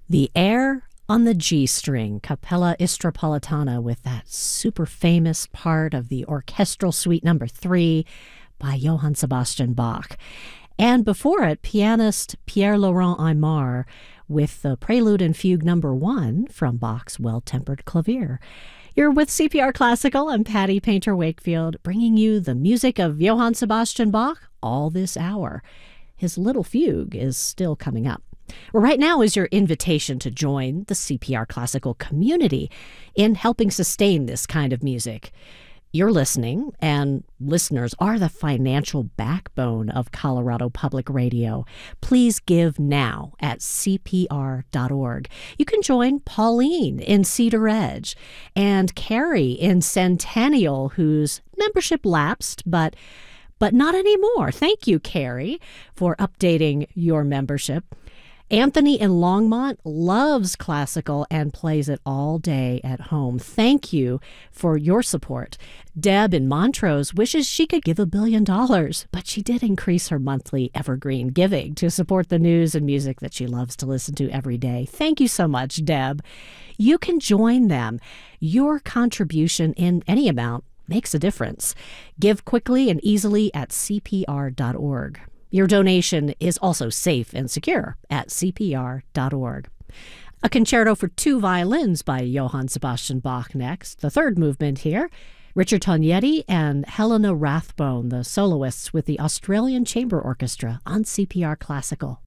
The Air on the G string, Capella Istropolitana, with that super famous part of the Orchestral Suite Number 3 by Johann Sebastian Bach. And before it, pianist Pierre-Laurent Aimard with the Prelude and Fugue Number 1 from Bach's Well-Tempered Clavier. You're with CPR Classical. I'm Patty Painter-Wakefield, bringing you the music of Johann Sebastian Bach all this hour. His Little Fugue is still coming up. Well, right now is your invitation to join the CPR Classical community in helping sustain this kind of music. You're listening, and listeners are the financial backbone of Colorado Public Radio. Please give now at CPR.org. You can join Pauline in Cedar Edge and Carrie in Centennial, whose membership lapsed, but not anymore. Thank you, Carrie, for updating your membership. Anthony in Longmont loves classical and plays it all day at home. Thank you for your support. Deb in Montrose wishes she could give $1 billion, but she did increase her monthly evergreen giving to support the news and music that she loves to listen to every day. Thank you so much, Deb. You can join them. Your contribution in any amount makes a difference. Give quickly and easily at CPR.org. Your donation is also safe and secure at CPR.org. A concerto for 2 violins by Johann Sebastian Bach next, the third movement here. Richard Tognetti and Helena Rathbone, the soloists with the Australian Chamber Orchestra on CPR Classical.